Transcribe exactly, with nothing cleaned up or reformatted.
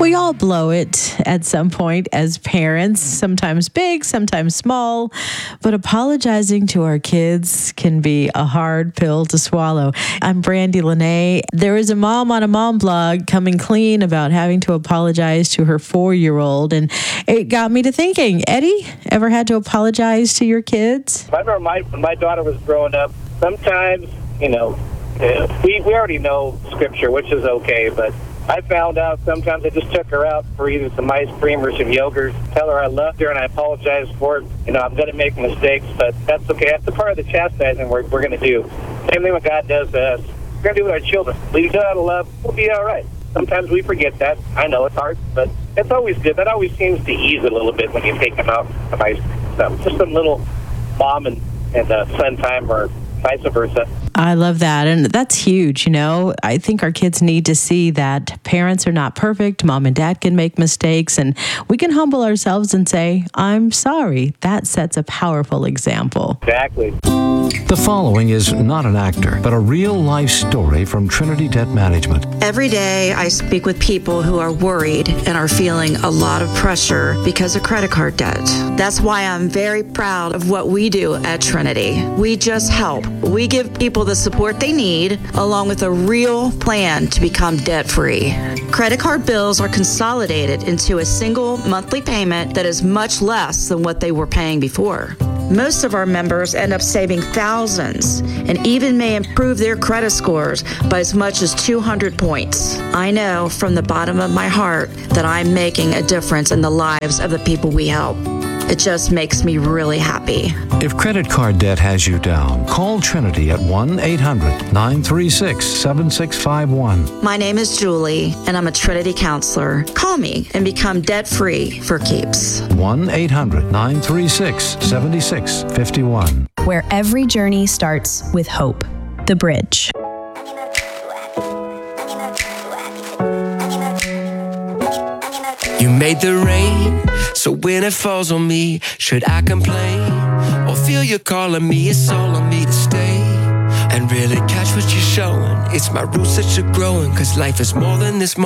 We all blow it at some point as parents, sometimes big, sometimes small, but apologizing to our kids can be a hard pill to swallow. I'm Brandy Lene. There is a mom on a mom blog coming clean about having to apologize to her four-year-old, and it got me to thinking, Eddie, ever had to apologize to your kids? I remember my, when my daughter was growing up, sometimes, you know, we, we already know Scripture, which is okay, but I found out sometimes I just took her out for either some ice cream or some yogurt, tell her I loved her and I apologize for it. You know, I'm going to make mistakes, but that's okay. That's the part of the chastising we're, we're going to do. Same thing what God does to us. We're going to do with our children. Lead them out of love, we'll be all right. Sometimes we forget that. I know it's hard, but it's always good. That always seems to ease it a little bit when you take them out of ice cream. So just some little mom and, and uh, son time or vice versa. I love that. And that's huge. You know, I think our kids need to see that parents are not perfect. Mom and dad can make mistakes, and we can humble ourselves and say, I'm sorry. That sets a powerful example. Exactly. The following is not an actor, but a real-life story from Trinity Debt Management. Every day I speak with people who are worried and are feeling a lot of pressure because of credit card debt. That's why I'm very proud of what we do at Trinity. We just help. We give people the support they need, along with a real plan to become debt-free. Credit card bills are consolidated into a single monthly payment that is much less than what they were paying before. Most of our members end up saving thousands and even may improve their credit scores by as much as two hundred points. I know from the bottom of my heart that I'm making a difference in the lives of the people we help. It just makes me really happy. If credit card debt has you down, call Trinity at one eight hundred nine three six seven six five one. My name is Julie, and I'm a Trinity counselor. Call me and become debt-free for keeps. one eight hundred nine three six seven six five one. Where every journey starts with hope. The Bridge. You made the rain, so when it falls on me, should I complain or feel you calling me? It's all on me to stay and really catch what you're showing. It's my roots that you're growing, 'cause life is more than this moment.